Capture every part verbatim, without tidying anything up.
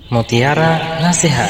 Mutiara Nasihat.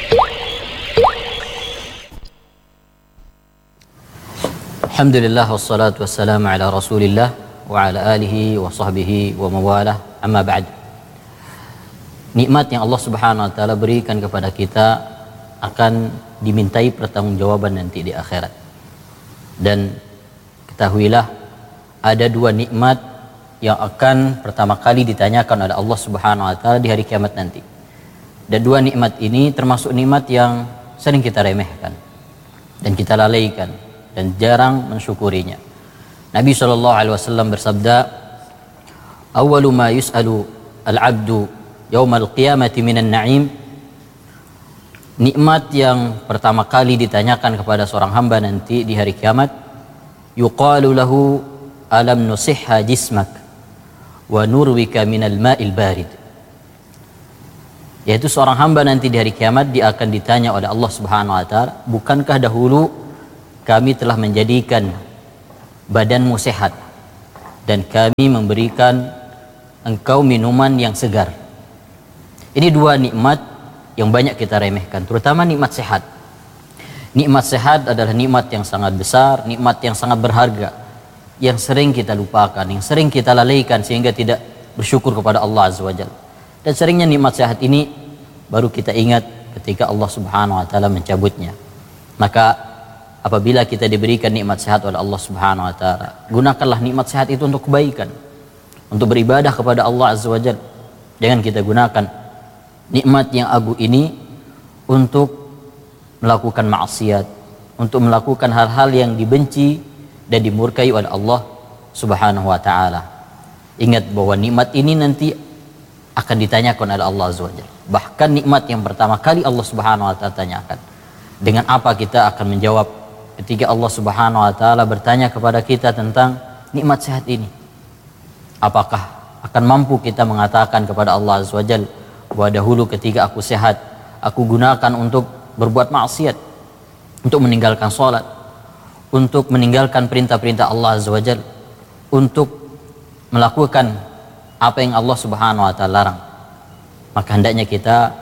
Alhamdulillah wassalatu wassalamu ala Rasulillah wa ala alihi wa sahbihi wa mawalah. Amma ba'd. Nikmat yang Allah Subhanahu wa taala berikan kepada kita akan dimintai pertanggungjawaban nanti di akhirat. Dan ketahuilah ada dua nikmat yang akan pertama kali ditanyakan oleh Allah Subhanahu wa taala di hari kiamat nanti. Dan dua nikmat ini termasuk nikmat yang sering kita remehkan dan kita lalaikan dan jarang mensyukurinya. Nabi shallallahu alaihi wasallam bersabda, "Awwalu ma yus'alu al-'abdu yaumal qiyamati minan na'im." Nikmat yang pertama kali ditanyakan kepada seorang hamba nanti di hari kiamat, yuqalu lahu alam nusihha jismak wa nurwika minal ma'il barid. Yaitu seorang hamba nanti di hari kiamat dia akan ditanya oleh Allah Subhanahu wa taala, bukankah dahulu kami telah menjadikan badanmu sehat dan kami memberikan engkau minuman yang segar. Ini dua nikmat yang banyak kita remehkan, terutama nikmat sehat. Nikmat sehat adalah nikmat yang sangat besar, nikmat yang sangat berharga, yang sering kita lupakan, yang sering kita lalaikan sehingga tidak bersyukur kepada Allah Azza wa Jalla. Dan seringnya nikmat sehat ini baru kita ingat ketika Allah Subhanahu wa taala mencabutnya. Maka apabila kita diberikan nikmat sehat oleh Allah Subhanahu wa taala, gunakanlah nikmat sehat itu untuk kebaikan, untuk beribadah kepada Allah Azza wa Jalla. Jangan kita gunakan nikmat yang agung ini untuk melakukan maksiat, untuk melakukan hal-hal yang dibenci dan dimurkai oleh Allah Subhanahu wa taala. Ingat bahwa nikmat ini nanti akan ditanyakan oleh Allah Azza wa Jalla. Bahkan nikmat yang pertama kali Allah Subhanahu wa taala tanyakan. Dengan apa kita akan menjawab ketika Allah Subhanahu wa taala bertanya kepada kita tentang nikmat sehat ini? Apakah akan mampu kita mengatakan kepada Allah Azza wa Jalla bahwa dahulu ketika aku sehat, aku gunakan untuk berbuat maksiat, untuk meninggalkan salat, untuk meninggalkan perintah-perintah Allah Azza wa Jalla, untuk melakukan apa yang Allah Subhanahu wa taala larang. Maka hendaknya kita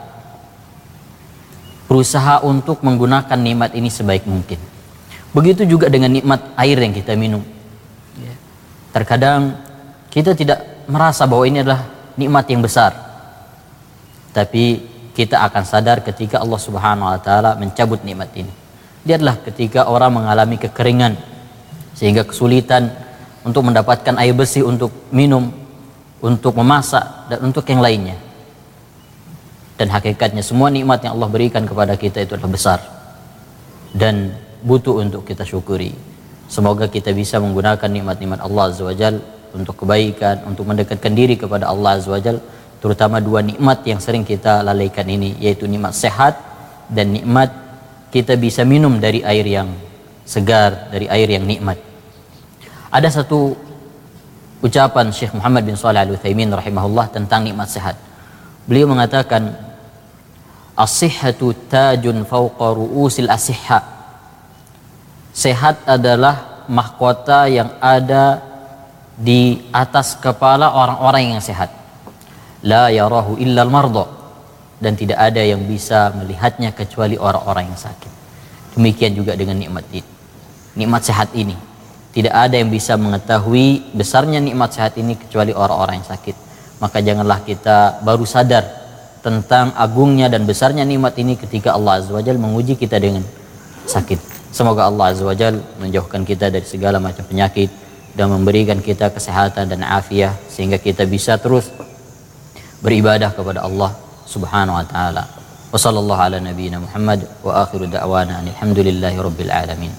berusaha untuk menggunakan nikmat ini sebaik mungkin. Begitu juga dengan nikmat air yang kita minum. Terkadang kita tidak merasa bahwa ini adalah nikmat yang besar, tapi kita akan sadar ketika Allah Subhanahu wa taala mencabut nikmat ini. Dia adalah ketika orang mengalami kekeringan sehingga kesulitan untuk mendapatkan air bersih untuk minum, untuk memasak, dan untuk yang lainnya. Dan hakikatnya semua nikmat yang Allah berikan kepada kita itu adalah besar dan butuh untuk kita syukuri. Semoga kita bisa menggunakan nikmat-nikmat Allah Azza wa Jalla untuk kebaikan, untuk mendekatkan diri kepada Allah Azza wa Jalla, terutama dua nikmat yang sering kita lalaikan ini, yaitu nikmat sehat dan nikmat kita bisa minum dari air yang segar, dari air yang nikmat. Ada satu ucapan Syekh Muhammad bin Shalih Al-Utsaimin rahimahullah tentang nikmat sehat. Beliau mengatakan, as-sihhatu tajun fawqa ru'usil asihha. Sehat adalah mahkota yang ada di atas kepala orang-orang yang sehat. La yarahu illal marda. Dan tidak ada yang bisa melihatnya kecuali orang-orang yang sakit. Demikian juga dengan nikmat ini, nikmat sehat ini. Tidak ada yang bisa mengetahui besarnya nikmat sehat ini kecuali orang-orang yang sakit. Maka janganlah kita baru sadar tentang agungnya dan besarnya nikmat ini ketika Allah Azza wa Jalla menguji kita dengan sakit. Semoga Allah Azza wa Jalla menjauhkan kita dari segala macam penyakit dan memberikan kita kesehatan dan afiah sehingga kita bisa terus beribadah kepada Allah Subhanahu wa taala. Wa sallallahu ala nabiyyina Muhammad wa akhiru da'wana alhamdulillahi rabbil alamin.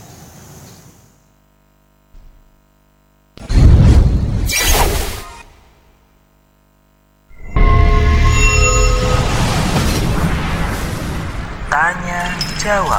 Tanya jawab.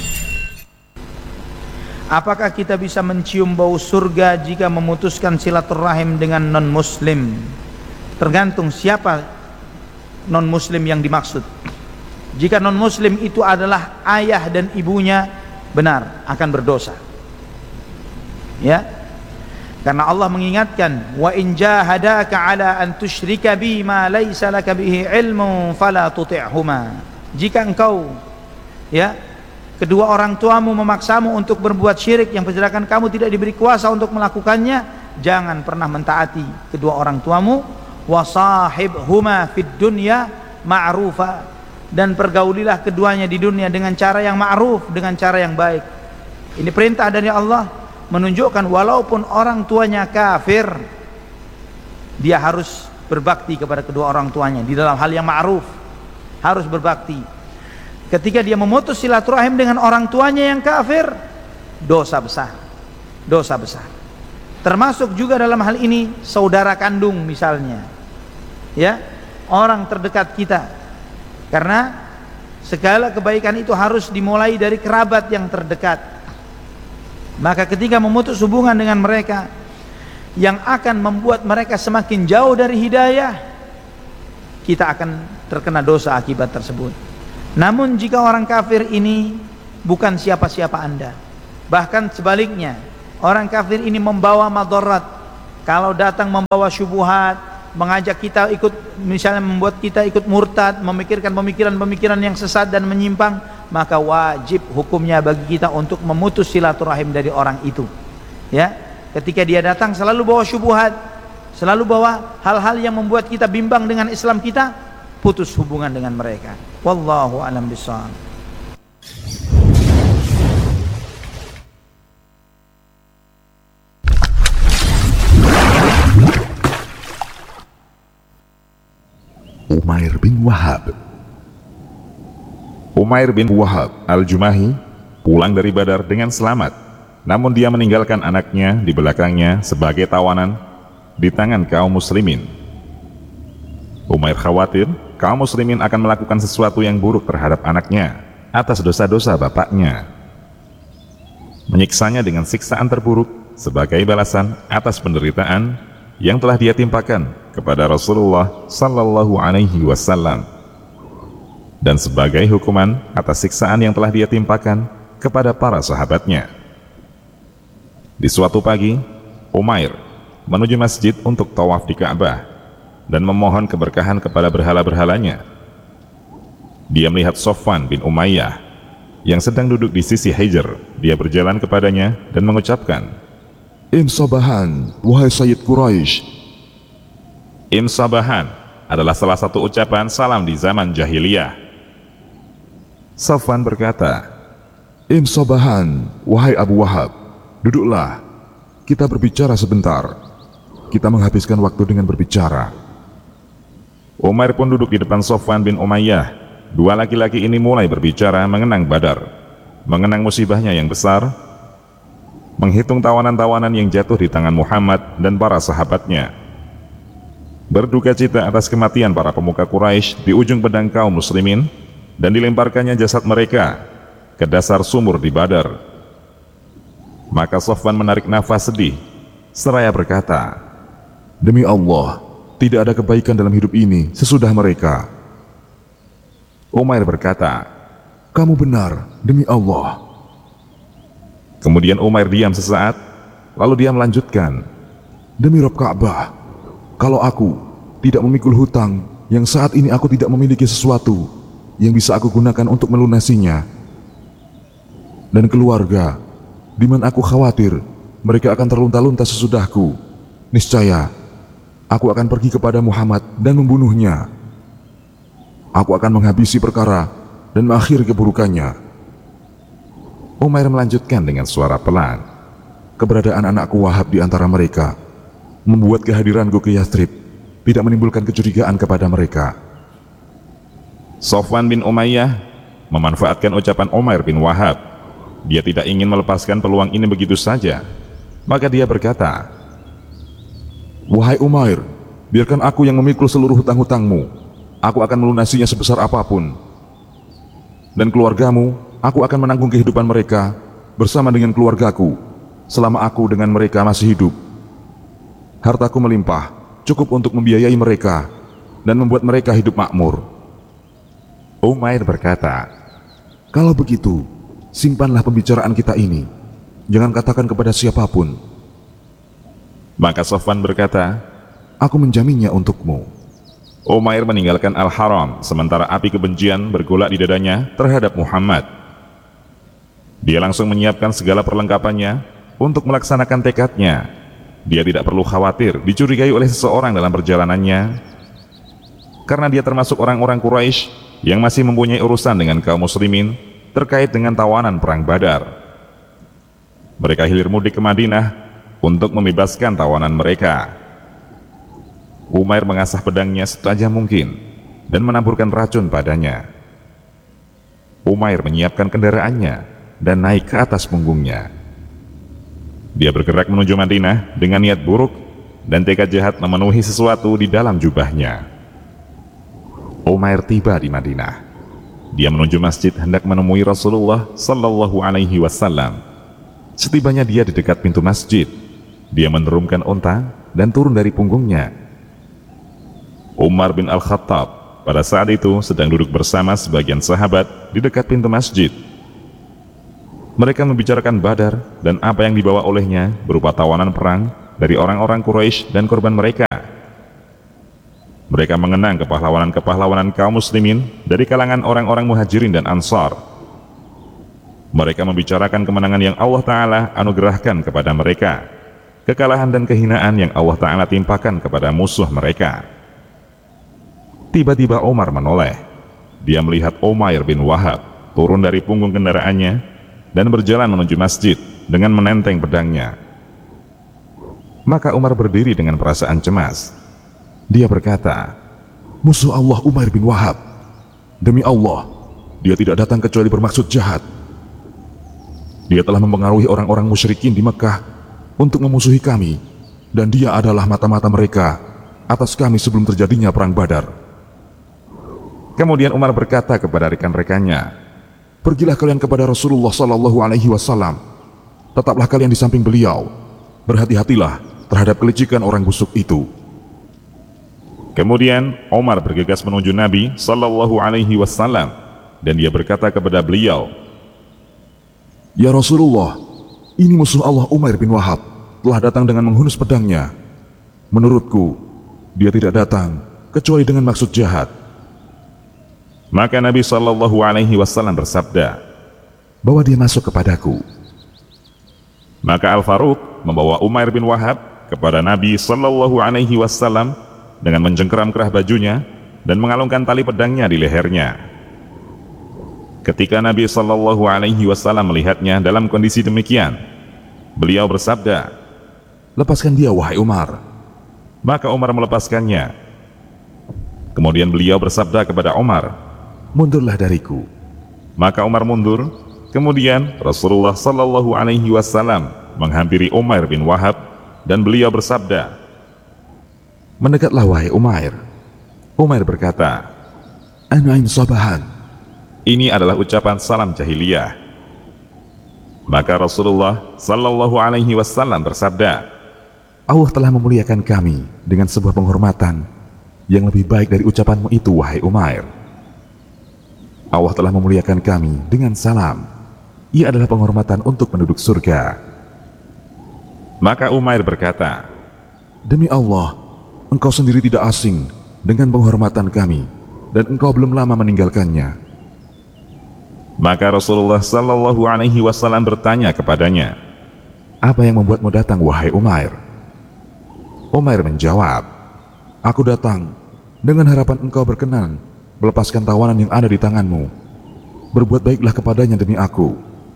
Apakah kita bisa mencium bau surga jika memutuskan silaturahim dengan non-muslim? Tergantung siapa non-muslim yang dimaksud. Jika non-muslim itu adalah ayah dan ibunya, benar, akan berdosa. Ya. Karena Allah mengingatkan, wa in jahadaka ala an tusyrika bi ma laisa laka bihi ilmun fala tuti'huma. Jika engkau ya kedua orang tuamu memaksamu untuk berbuat syirik yang sedangkan kamu tidak diberi kuasa untuk melakukannya, jangan pernah mentaati kedua orang tuamu. Wasahibhuma fid dunya ma'rufa, dan pergaulilah keduanya di dunia dengan cara yang ma'ruf, dengan cara yang baik. Ini perintah dari Allah menunjukkan walaupun orang tuanya kafir, dia harus berbakti kepada kedua orang tuanya di dalam hal yang ma'ruf, harus berbakti. Ketika dia memutus silaturahim dengan orang tuanya yang kafir, dosa besar, dosa besar. Termasuk juga dalam hal ini saudara kandung misalnya, ya, orang terdekat kita. Karena segala kebaikan itu harus dimulai dari kerabat yang terdekat. Maka ketika memutus hubungan dengan mereka yang akan membuat mereka semakin jauh dari hidayah, kita akan terkena dosa akibat tersebut. Namun jika orang kafir ini bukan siapa-siapa Anda, bahkan sebaliknya, orang kafir ini membawa madarat. Kalau datang membawa syubhat, mengajak kita ikut, misalnya membuat kita ikut murtad, memikirkan pemikiran-pemikiran yang sesat dan menyimpang, maka wajib hukumnya bagi kita untuk memutus silaturahim dari orang itu. Ya, ketika dia datang selalu bawa syubhat, selalu bawa hal-hal yang membuat kita bimbang dengan Islam kita, putus hubungan dengan mereka. Wallahu a'lam bishawab. Umair bin Wahab. Umair bin Wahab al-Jumahi pulang dari Badar dengan selamat, namun dia meninggalkan anaknya di belakangnya sebagai tawanan di tangan kaum muslimin. Umair khawatir kaum muslimin akan melakukan sesuatu yang buruk terhadap anaknya atas dosa-dosa bapaknya, menyiksanya dengan siksaan terburuk sebagai balasan atas penderitaan yang telah dia timpakan kepada Rasulullah sallallahu alaihi wasallam, dan sebagai hukuman atas siksaan yang telah dia timpakan kepada para sahabatnya. Di suatu pagi, Umair menuju masjid untuk tawaf di Ka'bah dan memohon keberkahan kepada berhala-berhalanya. Dia melihat Sofwan bin Umayyah yang sedang duduk di sisi Hajar. Dia berjalan kepadanya dan mengucapkan, "Imsabahan, wahai Sayyid Quraisy." Imsabahan adalah salah satu ucapan salam di zaman jahiliyah. Safwan berkata, "Imsabahan, wahai Abu Wahab, duduklah, kita berbicara sebentar. Kita menghabiskan waktu dengan berbicara." Umar pun duduk di depan Safwan bin Umayyah. Dua laki-laki ini mulai berbicara mengenang Badar, mengenang musibahnya yang besar, menghitung tawanan-tawanan yang jatuh di tangan Muhammad dan para sahabatnya, berduka cita atas kematian para pemuka Quraisy di ujung pedang kaum muslimin, dan dilemparkannya jasad mereka ke dasar sumur di Badar. Maka Safwan menarik nafas sedih seraya berkata, "Demi Allah, tidak ada kebaikan dalam hidup ini sesudah mereka." Umair berkata, "Kamu benar, demi Allah." Kemudian Umair diam sesaat, lalu dia melanjutkan, "Demi Rabb Ka'bah, kalau aku tidak memikul hutang yang saat ini aku tidak memiliki sesuatu yang bisa aku gunakan untuk melunasinya, dan keluarga di mana aku khawatir mereka akan terlunta-lunta sesudahku, niscaya aku akan pergi kepada Muhammad dan membunuhnya. Aku akan menghabisi perkara dan mengakhiri keburukannya." Umair melanjutkan dengan suara pelan, "Keberadaan anakku Wahab di antara mereka membuat kehadiranku ke Yathrib tidak menimbulkan kecurigaan kepada mereka." Safwan bin Umayyah memanfaatkan ucapan Umair bin Wahab. Dia tidak ingin melepaskan peluang ini begitu saja. Maka dia berkata, "Wahai Umair, biarkan aku yang memikul seluruh hutang-hutangmu. Aku akan melunasinya sebesar apapun. Dan keluargamu, aku akan menanggung kehidupan mereka bersama dengan keluargaku selama aku dengan mereka masih hidup. Hartaku melimpah, cukup untuk membiayai mereka dan membuat mereka hidup makmur." Umair berkata, "Kalau begitu, simpanlah pembicaraan kita ini. Jangan katakan kepada siapapun." Maka Safwan berkata, Aku menjaminnya untukmu. Umair meninggalkan Al-Haram, sementara api kebencian bergolak di dadanya terhadap Muhammad. Dia langsung menyiapkan segala perlengkapannya untuk melaksanakan tekadnya. Dia tidak perlu khawatir dicurigai oleh seseorang dalam perjalanannya, karena dia termasuk orang-orang Quraisy yang masih mempunyai urusan dengan kaum muslimin terkait dengan tawanan perang Badar. Mereka hilir mudik ke Madinah untuk membebaskan tawanan mereka. Umair mengasah pedangnya setajam mungkin dan menaburkan racun padanya. Umair menyiapkan kendaraannya dan naik ke atas punggungnya. Dia bergerak menuju Madinah dengan niat buruk dan tekad jahat memenuhi sesuatu di dalam jubahnya. Umair tiba di Madinah. Dia menuju masjid hendak menemui Rasulullah Sallallahu Alaihi Wasallam. Setibanya dia di dekat pintu masjid, dia menurunkan unta dan turun dari punggungnya. Umar bin Al-Khattab pada saat itu sedang duduk bersama sebagian sahabat di dekat pintu masjid. Mereka membicarakan Badar dan apa yang dibawa olehnya berupa tawanan perang dari orang-orang Quraisy dan korban mereka. Mereka mengenang kepahlawanan-kepahlawanan kaum muslimin dari kalangan orang-orang Muhajirin dan Ansar. Mereka membicarakan kemenangan yang Allah Ta'ala anugerahkan kepada mereka, kekalahan dan kehinaan yang Allah Ta'ala timpakan kepada musuh mereka. Tiba-tiba Umar menoleh. Dia melihat Umair bin Wahab turun dari punggung kendaraannya dan berjalan menuju masjid dengan menenteng pedangnya. Maka Umar berdiri dengan perasaan cemas. Dia berkata, Musuh Allah Umair bin Wahab. Demi Allah, dia tidak datang kecuali bermaksud jahat. Dia telah mempengaruhi orang-orang musyrikin di Mekah untuk memusuhi kami, dan dia adalah mata-mata mereka atas kami sebelum terjadinya perang Badar. Kemudian Umar berkata kepada rekan-rekannya, Pergilah kalian kepada Rasulullah Sallallahu Alaihi Wasallam. Tetaplah kalian di samping beliau. Berhati-hatilah terhadap kelicikan orang busuk itu. Kemudian Umar bergegas menuju Nabi Sallallahu Alaihi Wasallam dan dia berkata kepada beliau, Ya Rasulullah, ini musuh Allah Umair bin Wahab telah datang dengan menghunus pedangnya. Menurutku, dia tidak datang kecuali dengan maksud jahat. Maka Nabi Sallallahu Alaihi Wasallam bersabda, Bawa dia masuk kepadaku. Maka Al-Faruq membawa Umair bin Wahab kepada Nabi Sallallahu Alaihi Wasallam dengan mencengkeram kerah bajunya dan mengalungkan tali pedangnya di lehernya. Ketika Nabi Sallallahu Alaihi Wasallam melihatnya dalam kondisi demikian, beliau bersabda, Lepaskan dia wahai Umar. Maka Umar melepaskannya. Kemudian beliau bersabda kepada Umar, Mundurlah dariku. Maka Umar mundur. Kemudian Rasulullah Sallallahu Alaihi Wasallam menghampiri Umair bin Wahab dan beliau bersabda, Mendekatlah wahai Umair. Umair berkata, An'im sabahan. Ini adalah ucapan salam jahiliyah. Maka Rasulullah Sallallahu Alaihi Wasallam bersabda, Allah telah memuliakan kami dengan sebuah penghormatan yang lebih baik dari ucapanmu itu wahai Umair. Allah telah memuliakan kami dengan salam. Ia adalah penghormatan untuk penduduk surga. Maka Umair berkata, Demi Allah, engkau sendiri tidak asing dengan penghormatan kami, dan engkau belum lama meninggalkannya. Maka Rasulullah Sallallahu Alaihi Wasallam bertanya kepadanya, Apa yang membuatmu datang wahai Umair? Umair menjawab, Aku datang dengan harapan engkau berkenan melepaskan tawanan yang ada di tanganmu. Berbuat baiklah kepadanya demi aku.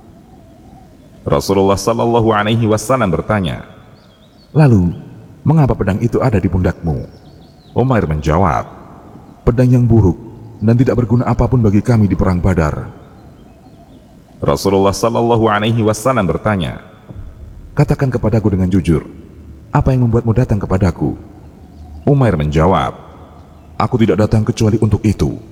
Rasulullah Sallallahu Alaihi Wasallam bertanya, Lalu, mengapa pedang itu ada di pundakmu? Umair menjawab, Pedang yang buruk dan tidak berguna apapun bagi kami di perang Badar. Rasulullah Sallallahu Alaihi Wasallam bertanya, Katakan kepadaku dengan jujur, apa yang membuatmu datang kepadaku? Umair menjawab, Aku tidak datang kecuali untuk itu.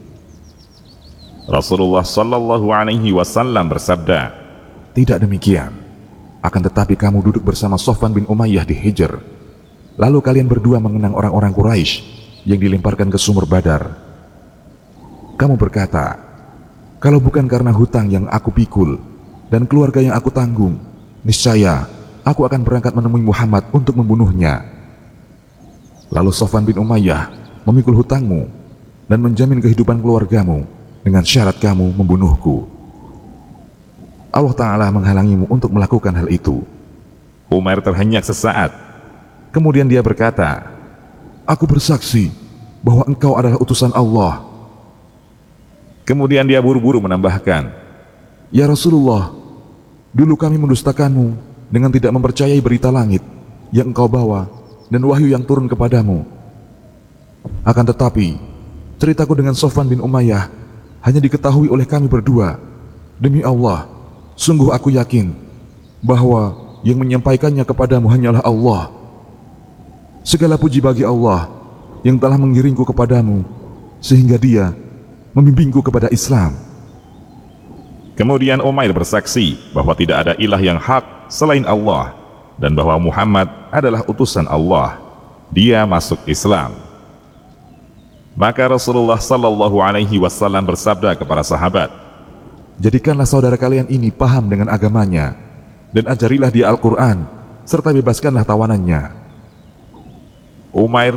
Rasulullah Sallallahu Alaihi Wasallam bersabda, Tidak demikian. Akan tetapi kamu duduk bersama Safwan bin Umayyah di Hijr. Lalu kalian berdua mengenang orang-orang Quraisy yang dilemparkan ke sumur Badar. Kamu berkata, Kalau bukan karena hutang yang aku pikul dan keluarga yang aku tanggung, niscaya aku akan berangkat menemui Muhammad untuk membunuhnya. Lalu Safwan bin Umayyah memikul hutangmu dan menjamin kehidupan keluargamu dengan syarat kamu membunuhku. Allah Ta'ala menghalangimu untuk melakukan hal itu. Umair terhenyak sesaat. Kemudian dia berkata, aku bersaksi bahwa engkau adalah utusan Allah. Kemudian dia buru-buru menambahkan, Ya Rasulullah, dulu kami mendustakanmu dengan tidak mempercayai berita langit yang engkau bawa dan wahyu yang turun kepadamu. Akan tetapi, ceritaku dengan Safwan bin Umayyah hanya diketahui oleh kami berdua. Demi Allah, sungguh aku yakin bahwa yang menyampaikannya kepadamu hanyalah Allah. Segala puji bagi Allah yang telah mengiringku kepadamu, sehingga dia membimbingku kepada Islam. Kemudian Umair bersaksi bahwa tidak ada ilah yang hak selain Allah dan bahwa Muhammad adalah utusan Allah. Dia masuk Islam. Maka Rasulullah sallallahu alaihi wasallam bersabda kepada sahabat, jadikanlah saudara kalian ini paham dengan agamanya dan ajarilah dia Al-Quran serta bebaskanlah tawanannya. Umair